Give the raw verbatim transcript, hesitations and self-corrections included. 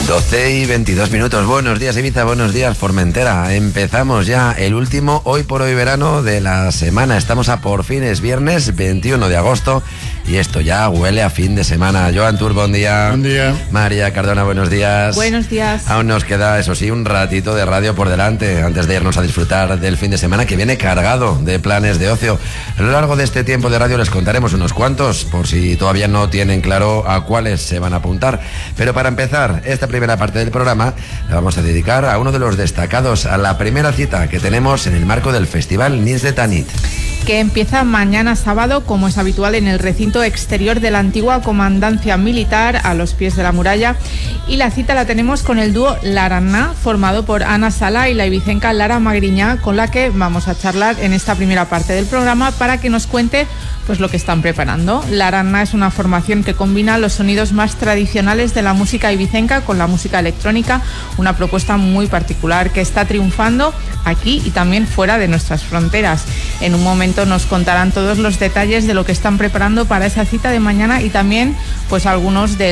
doce y veintidós minutos. Buenos días, Ibiza, buenos días, Formentera. Empezamos ya el último hoy por hoy verano de la semana. Estamos a por fin, es viernes veintiuno de agosto y esto ya huele a fin de semana. Joan Tur, buen día. Buen día. María Cardona, buenos días. Buenos días. Aún nos queda, eso sí, un ratito de radio por delante antes de irnos a disfrutar del fin de semana que viene cargado de planes de ocio. A lo largo de este tiempo de radio les contaremos unos cuantos, por si todavía no tienen claro a cuáles se van a apuntar. Pero para empezar esta primera parte del programa la vamos a dedicar a uno de los destacados, a la primera cita que tenemos en el marco del Festival Nits de Tanit, que empieza mañana sábado, como es habitual, en el recinto exterior de la antigua comandancia militar a los pies de la muralla. Y la cita la tenemos con el dúo Larana, formado por Ana Sala y la ibicenca Lara Magriñá, con la que vamos a charlar en esta primera parte del programa para que nos cuente pues lo que están preparando. Larana es una formación que combina los sonidos más tradicionales de la música ibicenca con la música electrónica, una propuesta muy particular que está triunfando aquí y también fuera de nuestras fronteras. En un momento nos contarán todos los detalles de lo que están preparando para esa cita de mañana y también pues algunos de